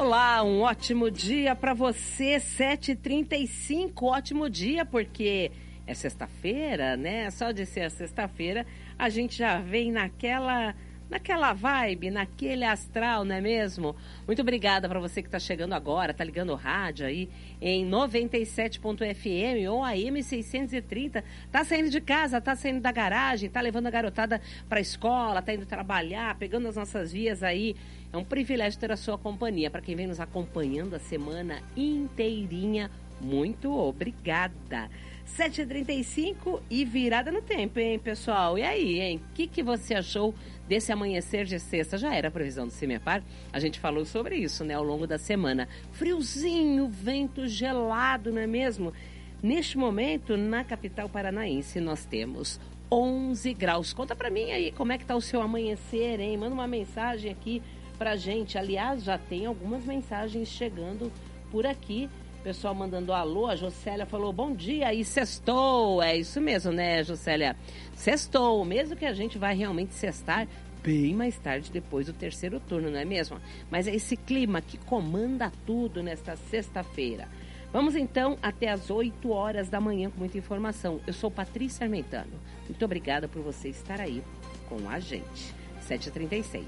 Olá, um ótimo dia para você, 7h35, ótimo dia, porque é sexta-feira, né? Só de ser sexta-feira, a gente já vem naquela vibe, naquele astral, não é mesmo? Muito obrigada para você que está chegando agora, tá ligando o rádio aí em 97.fm ou AM 630, tá saindo de casa, tá saindo da garagem, tá levando a garotada para a escola, tá indo trabalhar, pegando as nossas vias aí. É um privilégio ter a sua companhia. Para quem vem nos acompanhando a semana inteirinha, muito obrigada. 7h35 e virada no tempo, hein, pessoal? E aí, hein? O que você achou desse amanhecer de sexta? Já era a previsão do CIMEPAR? A gente falou sobre isso, né, ao longo da semana. Friozinho, vento gelado, não é mesmo? Neste momento, na capital paranaense, nós temos 11 graus. Conta pra mim aí como é que tá o seu amanhecer, hein? Manda uma mensagem aqui pra gente. Aliás, já tem algumas mensagens chegando por aqui. Pessoal mandando alô, a Jocélia falou bom dia e sextou. É isso mesmo, né, Jocélia? Sextou, mesmo que a gente vai realmente sextar bem mais tarde, depois do terceiro turno, não é mesmo? Mas é esse clima que comanda tudo nesta sexta-feira. Vamos então até às 8 horas da manhã com muita informação. Eu sou Patrícia Armentano. Muito obrigada por você estar aí com a gente. 7h36.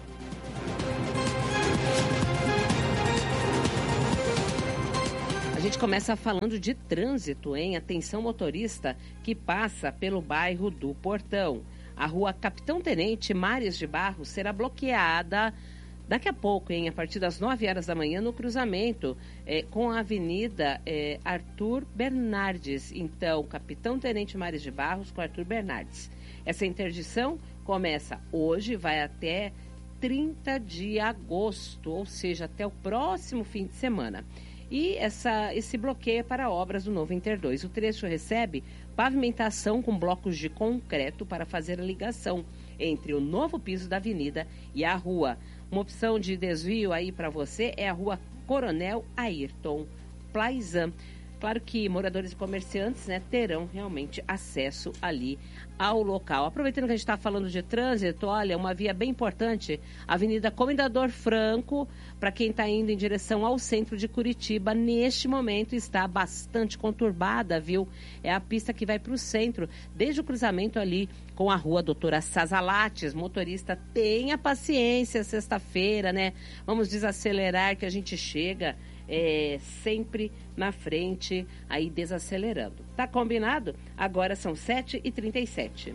A gente começa falando de trânsito, hein? Atenção motorista que passa pelo bairro do Portão. A rua Capitão Tenente Mares de Barros será bloqueada daqui a pouco, hein? A partir das 9 horas da manhã no cruzamento com a Avenida Arthur Bernardes. Então, Capitão Tenente Mares de Barros com Arthur Bernardes. Essa interdição começa hoje, vai até 30 de agosto, ou seja, até o próximo fim de semana. E esse bloqueio é para obras do novo Inter 2. O trecho recebe pavimentação com blocos de concreto para fazer a ligação entre o novo piso da avenida e a rua. Uma opção de desvio aí para você é a rua Coronel Ayrton Plaizan. Claro que moradores e comerciantes, né, terão realmente acesso ali ao local. Aproveitando que a gente está falando de trânsito, olha, uma via bem importante, Avenida Comendador Franco, para quem está indo em direção ao centro de Curitiba, neste momento está bastante conturbada, viu? É a pista que vai para o centro, desde o cruzamento ali com a rua Doutora Sazalates. Motorista, tenha paciência, sexta-feira, né? Vamos desacelerar que a gente chega sempre na frente, aí desacelerando. Tá combinado? Agora são 7h37.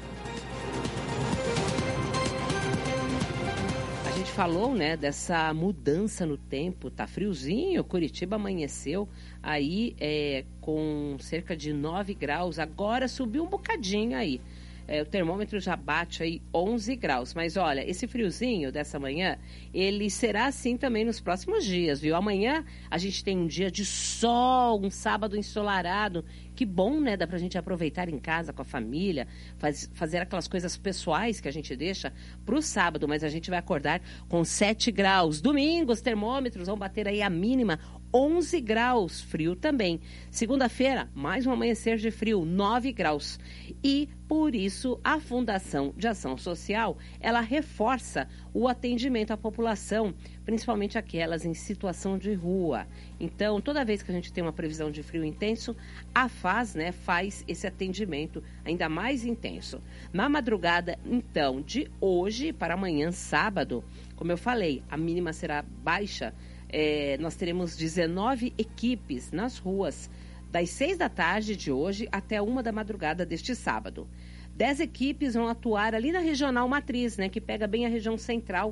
A gente falou, né, dessa mudança no tempo. Tá friozinho, Curitiba amanheceu aí com cerca de 9 graus. Agora subiu um bocadinho aí. O termômetro já bate aí 11 graus. Mas olha, esse friozinho dessa manhã, ele será assim também nos próximos dias, viu? Amanhã a gente tem um dia de sol, um sábado ensolarado. Que bom, né? Dá pra gente aproveitar em casa com a família, fazer aquelas coisas pessoais que a gente deixa pro sábado. Mas a gente vai acordar com 7 graus. Domingo, os termômetros vão bater aí a mínima 11 graus, frio também. Segunda-feira, mais um amanhecer de frio, 9 graus. E, por isso, a Fundação de Ação Social, ela reforça o atendimento à população, principalmente aquelas em situação de rua. Então, toda vez que a gente tem uma previsão de frio intenso, a FAS, né, faz esse atendimento ainda mais intenso. Na madrugada, então, de hoje para amanhã, sábado, como eu falei, a mínima será baixa. Nós teremos 19 equipes nas ruas, das 6 da tarde de hoje até 1 da madrugada deste sábado. 10 equipes vão atuar ali na Regional Matriz, né, que pega bem a região central,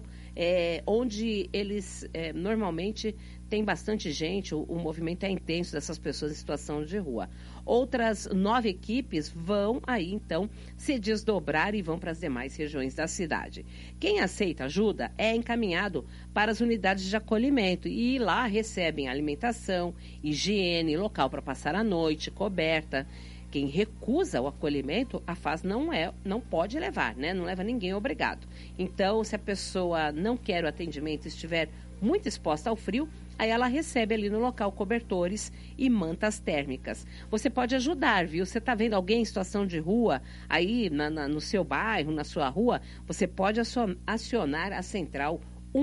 onde eles normalmente tem bastante gente, o movimento é intenso dessas pessoas em situação de rua. Outras 9 equipes vão aí, então, se desdobrar e vão para as demais regiões da cidade. Quem aceita ajuda é encaminhado para as unidades de acolhimento e lá recebem alimentação, higiene, local para passar a noite, coberta. Quem recusa o acolhimento, a FAS não pode levar, né? Não leva ninguém obrigado. Então, se a pessoa não quer o atendimento, estiver muito exposta ao frio, aí ela recebe ali no local cobertores e mantas térmicas. Você pode ajudar, viu? Você está vendo alguém em situação de rua, aí no seu bairro, na sua rua, você pode acionar a central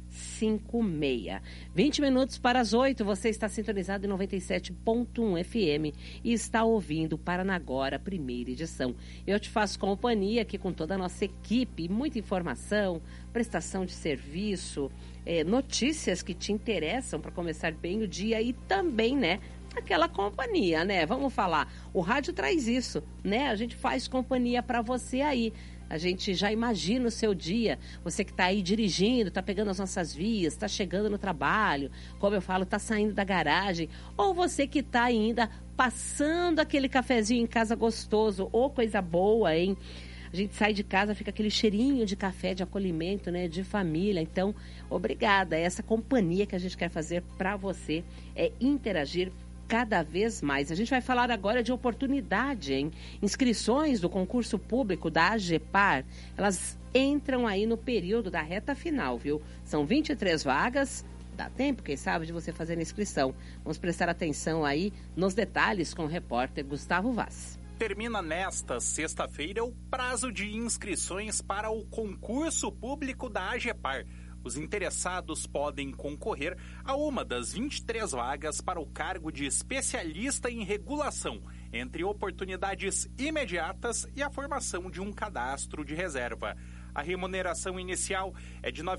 56. 20 minutos para as 8, você está sintonizado em 97.1 FM e está ouvindo Paranagora, primeira edição. Eu te faço companhia aqui com toda a nossa equipe, muita informação, prestação de serviço, notícias que te interessam para começar bem o dia e também, né, aquela companhia, né? Vamos falar, o rádio traz isso, né? A gente faz companhia para você aí. A gente já imagina o seu dia, você que está aí dirigindo, está pegando as nossas vias, está chegando no trabalho, como eu falo, está saindo da garagem, ou você que está ainda passando aquele cafezinho em casa gostoso, ou coisa boa, hein? A gente sai de casa, fica aquele cheirinho de café, de acolhimento, né, de família. Então, obrigada. Essa companhia que a gente quer fazer para você é interagir cada vez mais. A gente vai falar agora de oportunidade, hein? Inscrições do concurso público da AGEPAR, elas entram aí no período da reta final, viu? São 23 vagas, dá tempo, quem sabe, de você fazer a inscrição. Vamos prestar atenção aí nos detalhes com o repórter Gustavo Vaz. Termina nesta sexta-feira o prazo de inscrições para o concurso público da AGEPAR. Os interessados podem concorrer a uma das 23 vagas para o cargo de especialista em regulação, entre oportunidades imediatas e a formação de um cadastro de reserva. A remuneração inicial é de R$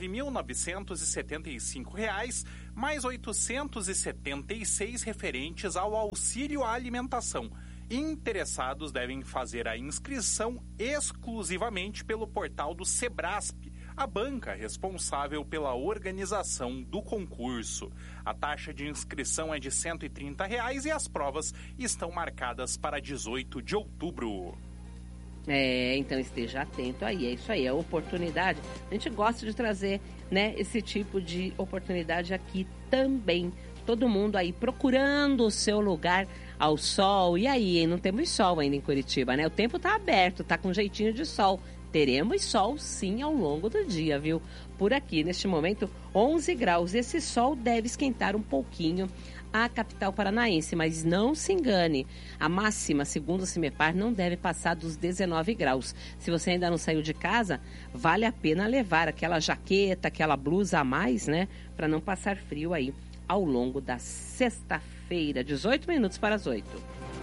9.975, mais R$ 876 referentes ao auxílio à alimentação. Interessados devem fazer a inscrição exclusivamente pelo portal do Sebrasp, a banca responsável pela organização do concurso. A taxa de inscrição é de R$ 130 e as provas estão marcadas para 18 de outubro. Então esteja atento aí, é isso aí, é oportunidade. A gente gosta de trazer, né, esse tipo de oportunidade aqui também. Todo mundo aí procurando o seu lugar ao sol. E aí, hein? Não temos sol ainda em Curitiba, né? O tempo tá aberto, tá com jeitinho de sol. Teremos sol sim ao longo do dia, viu? Por aqui, neste momento, 11 graus. Esse sol deve esquentar um pouquinho a capital paranaense, mas não se engane. A máxima, segundo o CIMEPAR, não deve passar dos 19 graus. Se você ainda não saiu de casa, vale a pena levar aquela jaqueta, aquela blusa a mais, né? Para não passar frio aí ao longo da sexta-feira, 18 minutos para as 8.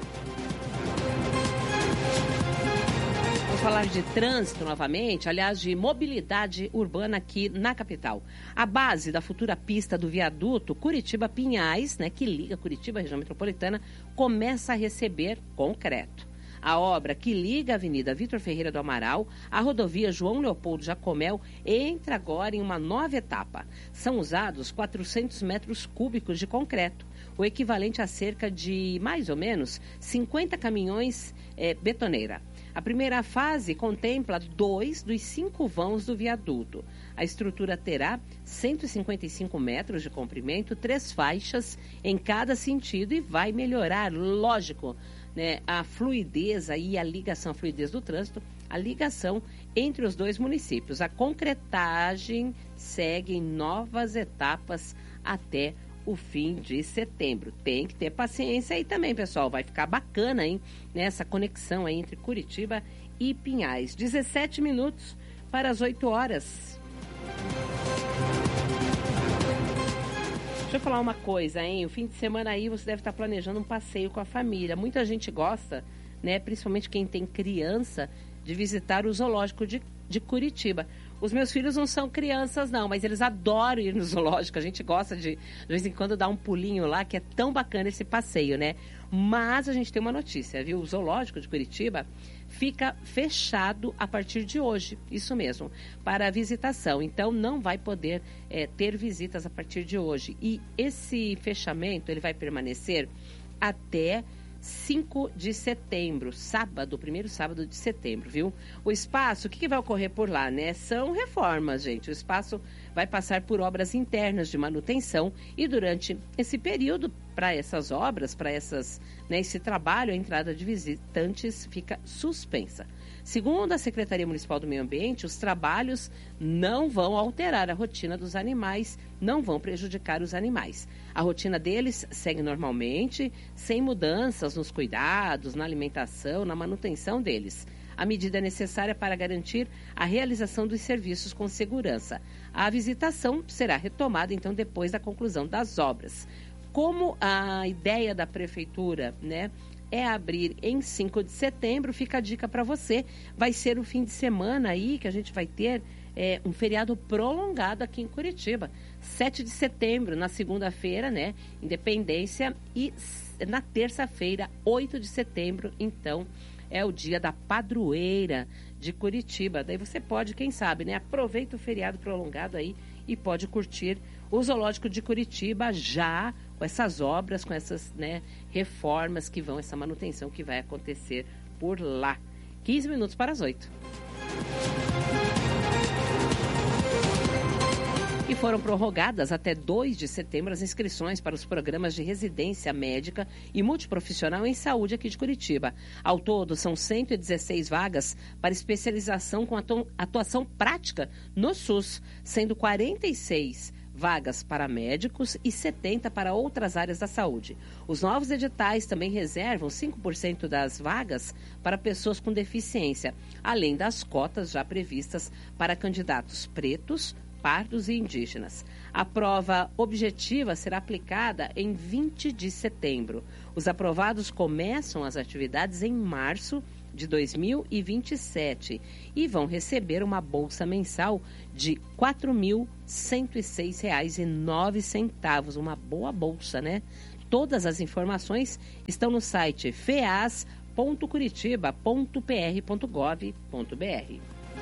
Vamos falar de trânsito novamente, aliás, de mobilidade urbana aqui na capital. A base da futura pista do viaduto Curitiba-Pinhais, né, que liga Curitiba à região metropolitana, começa a receber concreto. A obra que liga a Avenida Vitor Ferreira do Amaral à rodovia João Leopoldo Jacomel entra agora em uma nova etapa. São usados 400 metros cúbicos de concreto, o equivalente a cerca de, mais ou menos, 50 caminhões betoneira. A primeira fase contempla 2 dos 5 vãos do viaduto. A estrutura terá 155 metros de comprimento, 3 faixas em cada sentido e vai melhorar, lógico, né, a fluidez aí, a fluidez do trânsito, a ligação entre os dois municípios. A concretagem segue em novas etapas até o fim de setembro. Tem que ter paciência aí também, pessoal. Vai ficar bacana, hein? Nessa conexão aí entre Curitiba e Pinhais. 17 minutos para as 8 horas. Deixa eu falar uma coisa, hein? O fim de semana aí você deve estar planejando um passeio com a família. Muita gente gosta, né? Principalmente quem tem criança, de visitar o zoológico de Curitiba. Os meus filhos não são crianças, não, mas eles adoram ir no zoológico. A gente gosta de vez em quando, dar um pulinho lá, que é tão bacana esse passeio, né? Mas a gente tem uma notícia, viu? O zoológico de Curitiba fica fechado a partir de hoje, isso mesmo, para visitação. Então, não vai poder ter visitas a partir de hoje. E esse fechamento, ele vai permanecer até 5 de setembro, sábado, primeiro sábado de setembro, viu? O espaço, o que vai ocorrer por lá, né? São reformas, gente. O espaço vai passar por obras internas de manutenção e durante esse período, para essas obras, para esse trabalho, a entrada de visitantes fica suspensa. Segundo a Secretaria Municipal do Meio Ambiente, os trabalhos não vão alterar a rotina dos animais, não vão prejudicar os animais. A rotina deles segue normalmente, sem mudanças nos cuidados, na alimentação, na manutenção deles. A medida é necessária para garantir a realização dos serviços com segurança. A visitação será retomada, então, depois da conclusão das obras. Como a ideia da prefeitura, né, é abrir em 5 de setembro, fica a dica para você. Vai ser o fim de semana aí que a gente vai ter um feriado prolongado aqui em Curitiba. 7 de setembro, na segunda-feira, né, Independência, e na terça-feira, 8 de setembro, então, é o dia da padroeira de Curitiba. Daí você pode, quem sabe, né, aproveita o feriado prolongado aí e pode curtir o Zoológico de Curitiba já com essas obras, com essas, né, reformas que vão, essa manutenção que vai acontecer por lá. 15 minutos para as 8. E foram prorrogadas até 2 de setembro as inscrições para os programas de residência médica e multiprofissional em saúde aqui de Curitiba. Ao todo, são 116 vagas para especialização com atuação prática no SUS, sendo 46 vagas para médicos e 70 para outras áreas da saúde. Os novos editais também reservam 5% das vagas para pessoas com deficiência, além das cotas já previstas para candidatos pretos, pardos e indígenas. A prova objetiva será aplicada em 20 de setembro. Os aprovados começam as atividades em março de 2027 e vão receber uma bolsa mensal de R$ 4.106,09. Uma boa bolsa, né? Todas as informações estão no site feas.curitiba.pr.gov.br.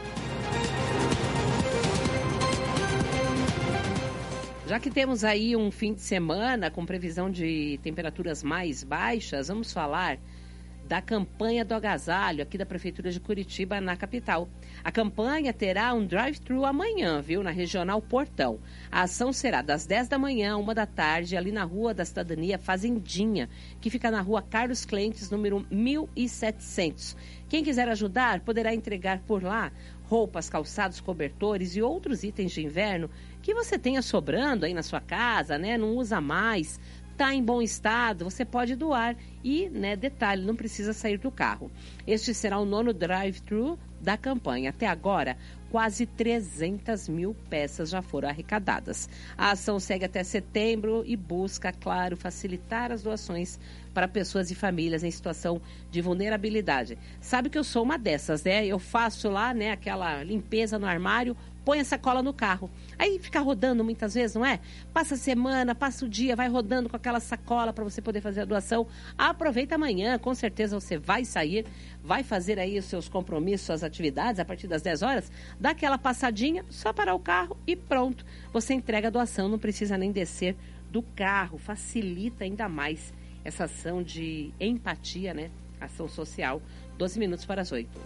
Já que temos aí um fim de semana com previsão de temperaturas mais baixas, vamos falar da campanha do agasalho aqui da Prefeitura de Curitiba, na capital. A campanha terá um drive-thru amanhã, viu, na Regional Portão. A ação será das 10 da manhã, 1 da tarde, ali na Rua da Cidadania Fazendinha, que fica na Rua Carlos Clentes, número 1700. Quem quiser ajudar, poderá entregar por lá roupas, calçados, cobertores e outros itens de inverno que você tenha sobrando aí na sua casa, né? Não usa mais, está em bom estado, você pode doar. E, né, detalhe, não precisa sair do carro. Este será o 9º drive-thru da campanha. Até agora, quase 300 mil peças já foram arrecadadas. A ação segue até setembro e busca, claro, facilitar as doações para pessoas e famílias em situação de vulnerabilidade. Sabe que eu sou uma dessas, né? Eu faço lá, né, aquela limpeza no armário, põe a sacola no carro. Aí fica rodando muitas vezes, não é? Passa a semana, passa o dia, vai rodando com aquela sacola para você poder fazer a doação. Aproveita amanhã, com certeza você vai sair, vai fazer aí os seus compromissos, suas atividades a partir das 10 horas. Dá aquela passadinha, só parar o carro e pronto. Você entrega a doação, não precisa nem descer do carro. Facilita ainda mais essa ação de empatia, né? Ação social. 12 minutos para as 8.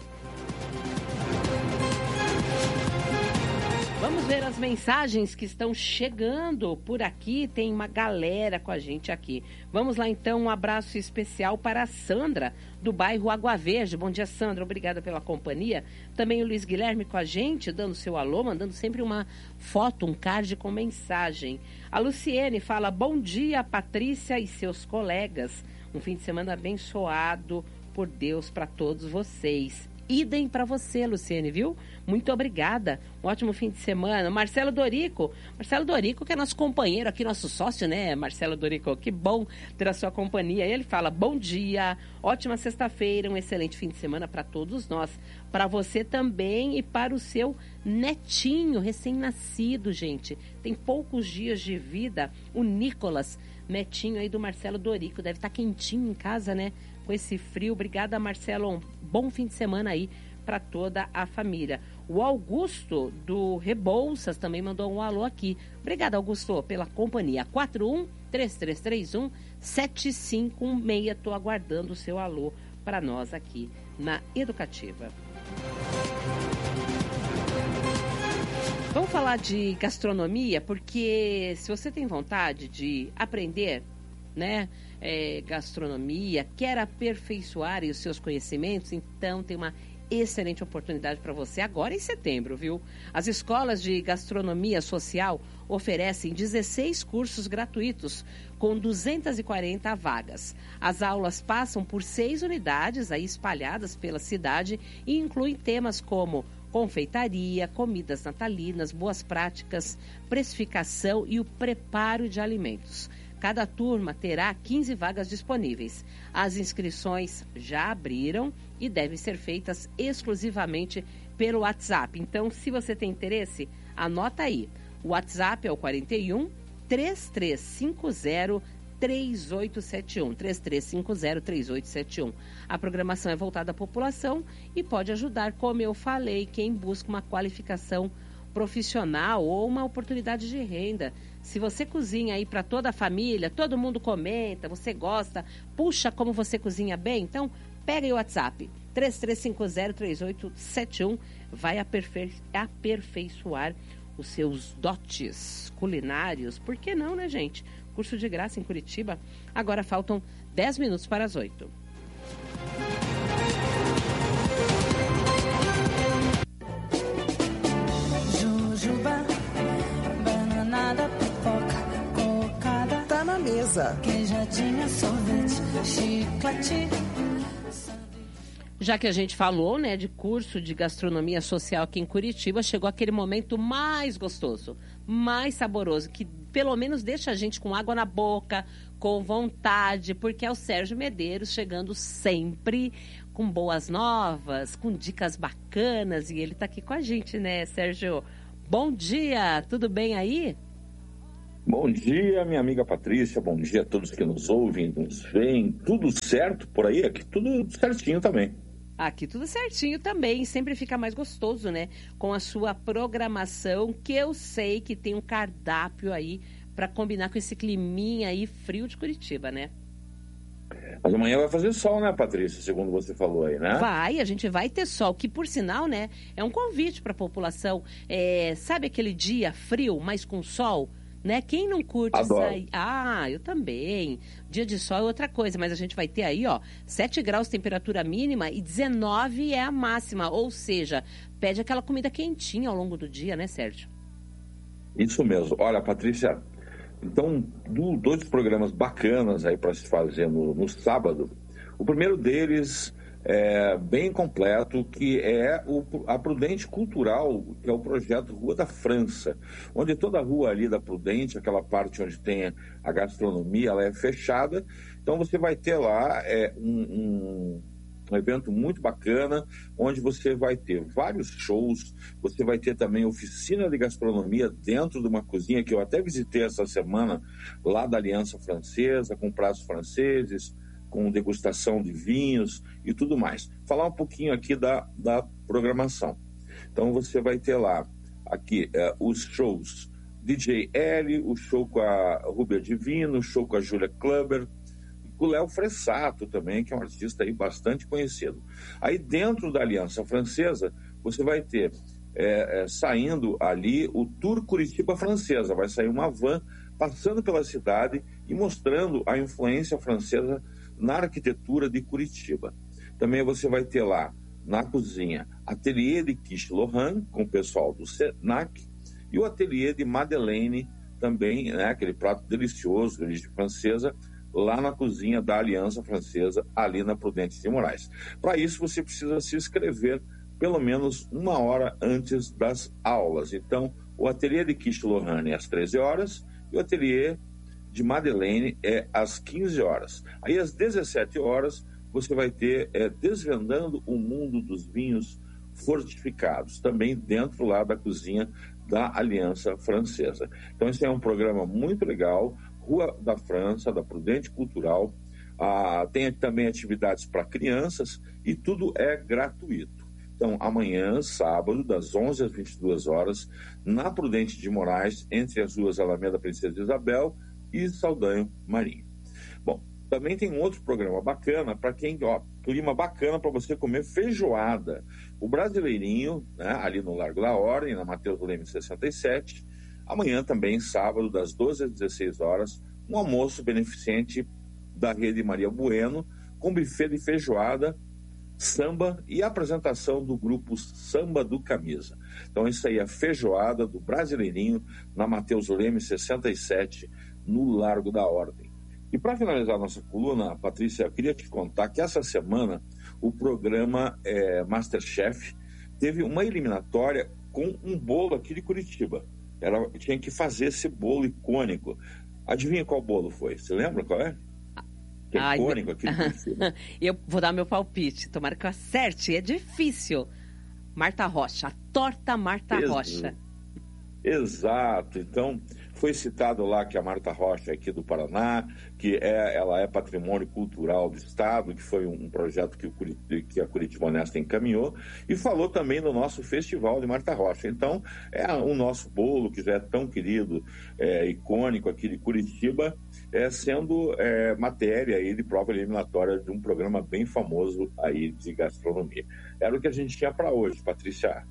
Vamos ver as mensagens que estão chegando por aqui. Tem uma galera com a gente aqui. Vamos lá, então. Um abraço especial para a Sandra, do bairro Água Verde. Bom dia, Sandra. Obrigada pela companhia. Também o Luiz Guilherme com a gente, dando seu alô, mandando sempre uma foto, um card com mensagem. A Luciene fala: bom dia, Patrícia e seus colegas. Um fim de semana abençoado por Deus para todos vocês. Idem para você, Luciene, viu? Muito obrigada. Um ótimo fim de semana. Marcelo Dorico, que é nosso companheiro aqui, nosso sócio, né, Marcelo Dorico? Que bom ter a sua companhia. Ele fala: bom dia, ótima sexta-feira, um excelente fim de semana para todos nós. Para você também e para o seu netinho recém-nascido, gente. Tem poucos dias de vida, o Nicolas, netinho aí do Marcelo Dorico. Deve estar quentinho em casa, né? Com esse frio. Obrigada, Marcelo. Um bom fim de semana aí para toda a família. O Augusto do Rebouças também mandou um alô aqui. Obrigada, Augusto, pela companhia. 41-3331-7516. Estou aguardando o seu alô para nós aqui na Educativa. Vamos falar de gastronomia, porque se você tem vontade de aprender, né, gastronomia, quer aperfeiçoar os seus conhecimentos, então tem uma excelente oportunidade para você agora em setembro, viu? As escolas de gastronomia social oferecem 16 cursos gratuitos, com 240 vagas. As aulas passam por 6 unidades aí espalhadas pela cidade e incluem temas como confeitaria, comidas natalinas, boas práticas, precificação e o preparo de alimentos. Cada turma terá 15 vagas disponíveis. As inscrições já abriram e devem ser feitas exclusivamente pelo WhatsApp. Então, se você tem interesse, anota aí. O WhatsApp é o 41 3350 3871. 3350 3871. A programação é voltada à população e pode ajudar, como eu falei, quem busca uma qualificação profissional ou uma oportunidade de renda. Se você cozinha aí para toda a família, todo mundo comenta, você gosta, puxa como você cozinha bem, então pega aí o WhatsApp 33503871, vai aperfeiçoar os seus dotes culinários. Por que não, né, gente? Curso de graça em Curitiba. Agora faltam 10 minutos para as 8. Jujuba, bananada, pipoca, cocada. Tá na mesa. Queijadinha, sorvete, chiclete. Já que a gente falou, né, de curso de gastronomia social aqui em Curitiba, chegou aquele momento mais gostoso, mais saboroso, que pelo menos deixa a gente com água na boca, com vontade, porque é o Sérgio Medeiros chegando sempre com boas novas, com dicas bacanas, e ele tá aqui com a gente, né, Sérgio? Bom dia, tudo bem aí? Bom dia, minha amiga Patrícia, bom dia a todos que nos ouvem, nos veem, tudo certo por aí? Aqui tudo certinho também. Aqui tudo certinho também, sempre fica mais gostoso, né? Com a sua programação, que eu sei que tem um cardápio aí para combinar com esse climinha aí frio de Curitiba, né? Mas amanhã vai fazer sol, né, Patrícia, segundo você falou aí, né? Vai, a gente vai ter sol, que por sinal, né, é um convite para a população. Sabe aquele dia frio, mas com sol? Né? Quem não curte sair... Ah, eu também. Dia de sol é outra coisa, mas a gente vai ter aí, ó, 7 graus temperatura mínima e 19 é a máxima. Ou seja, pede aquela comida quentinha ao longo do dia, né, Sérgio? Isso mesmo. Olha, Patrícia, então, dois programas bacanas aí para se fazer no sábado. O primeiro deles é bem completo, que é a Prudente Cultural, que é o projeto Rua da França, onde toda a rua ali da Prudente, aquela parte onde tem a gastronomia, ela é fechada. Então você vai ter lá um evento muito bacana, onde você vai ter vários shows, você vai ter também oficina de gastronomia dentro de uma cozinha, que eu até visitei essa semana, lá da Aliança Francesa, com pratos franceses, com degustação de vinhos e tudo mais. Falar um pouquinho aqui da programação. Então você vai ter lá aqui os shows DJ L, o show com a Rúbia Divino, o show com a Júlia Clubber, o Léo Fressato também, que é um artista aí bastante conhecido. Aí dentro da Aliança Francesa, você vai ter saindo ali o Tour Curitiba Francesa. Vai sair uma van passando pela cidade e mostrando a influência francesa na arquitetura de Curitiba. Também você vai ter lá, na cozinha, ateliê de quiche Lohan, com o pessoal do Senac, e o ateliê de Madeleine, também, né, aquele prato delicioso de origem francesa, lá na cozinha da Aliança Francesa, ali na Prudente de Moraes. Para isso, você precisa se inscrever pelo menos 1 hora antes das aulas. Então, o ateliê de quiche Lohan é às 13 horas, e o ateliê de Madeleine é às 15 horas. Aí, às 17 horas, você vai ter Desvendando o Mundo dos Vinhos Fortificados, também dentro lá da cozinha da Aliança Francesa. Então, esse é um programa muito legal, Rua da França, da Prudente Cultural. Tem também atividades para crianças e tudo é gratuito. Então, amanhã, sábado, das 11 às 22 horas, na Prudente de Moraes, entre as ruas Alameda Princesa Isabel e Saldanha Marinho. Bom, também tem um outro programa bacana para quem, clima bacana para você comer feijoada. O Brasileirinho, né, ali no Largo da Ordem, na Mateus Leme 67. Amanhã também, sábado, das 12 às 16 horas, um almoço beneficente da Rede Maria Bueno, com buffet de feijoada, samba e a apresentação do grupo Samba do Camisa. Então isso aí é feijoada do Brasileirinho na Mateus Leme 67, no Largo da Ordem. E para finalizar nossa coluna, Patrícia, eu queria te contar que essa semana o programa Masterchef teve uma eliminatória com um bolo aqui de Curitiba. Tinha que fazer esse bolo icônico. Adivinha qual bolo foi? Você lembra qual é? Que é icônico aqui de Curitiba. Eu vou dar meu palpite. Tomara que eu acerte. É difícil. Marta Rocha. A torta Marta Rocha. Exato. Então, foi citado lá que a Marta Rocha é aqui do Paraná, que ela é patrimônio cultural do Estado, que foi um projeto que a Curitiba Honesta encaminhou, e falou também do nosso Festival de Marta Rocha. Então, o nosso bolo, que já é tão querido, icônico aqui de Curitiba, sendo matéria aí de prova eliminatória de um programa bem famoso aí de gastronomia. Era o que a gente tinha para hoje, Patrícia.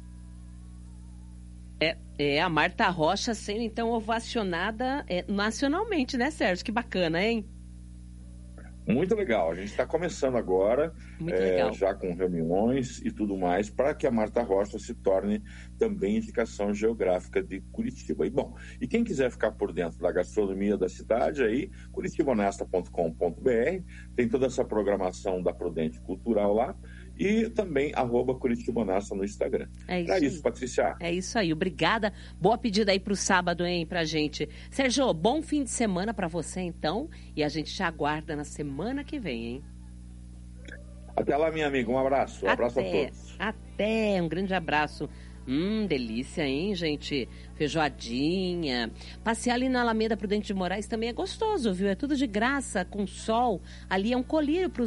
A Marta Rocha sendo, então, ovacionada nacionalmente, né, Sérgio? Que bacana, hein? Muito legal. A gente está começando agora, legal. Já com reuniões e tudo mais, para que a Marta Rocha se torne também indicação geográfica de Curitiba. E quem quiser ficar por dentro da gastronomia da cidade, aí, curitibahonesta.com.br, tem toda essa programação da Prudente Cultural lá, e também @Curitiba Honesta no Instagram. É isso, Patrícia. É isso aí, obrigada. Boa pedida aí pro sábado, hein, pra gente. Sérgio, bom fim de semana pra você, então, e a gente te aguarda na semana que vem, hein? Até lá, minha amiga, um abraço. Um abraço a todos. Até, um grande abraço. Delícia, hein, gente? Feijoadinha. Passear ali na Alameda Prudente de Moraes também é gostoso, viu? É tudo de graça, com sol. Ali é um colírio para